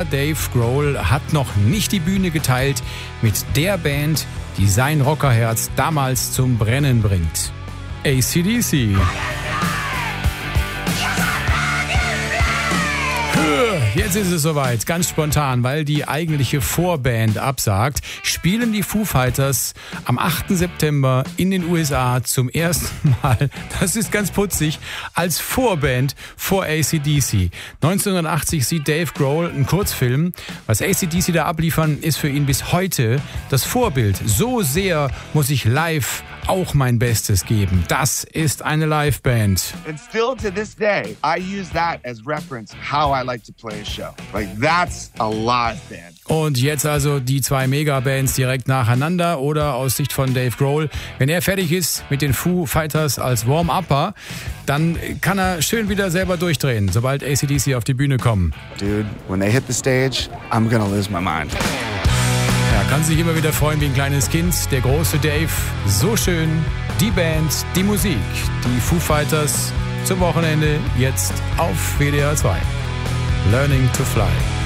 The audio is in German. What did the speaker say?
Dave Grohl hat noch nicht die Bühne geteilt mit der Band, die sein Rockerherz damals zum Brennen bringt. AC/DC. Jetzt ist es soweit, ganz spontan, weil die eigentliche Vorband absagt, spielen die Foo Fighters am 8. September in den USA zum ersten Mal, das ist ganz putzig, als Vorband vor AC/DC. 1980 sieht Dave Grohl einen Kurzfilm. Was AC/DC da abliefern, ist für ihn bis heute das Vorbild. So sehr muss ich live auch mein Bestes geben. Das ist eine Liveband. And still to this day, I use that as reference how I like to play a show. Like, that's a live band. Und jetzt also die zwei Megabands direkt nacheinander oder aus Sicht von Dave Grohl. Wenn er fertig ist mit den Foo Fighters als Warm-Upper, dann kann er schön wieder selber durchdrehen, sobald AC/DC auf die Bühne kommen. Dude, when they hit the stage, I'm gonna lose my mind. Er kann sich immer wieder freuen wie ein kleines Kind, der große Dave. So schön, die Band, die Musik, die Foo Fighters zum Wochenende jetzt auf WDR 2. Learning to Fly.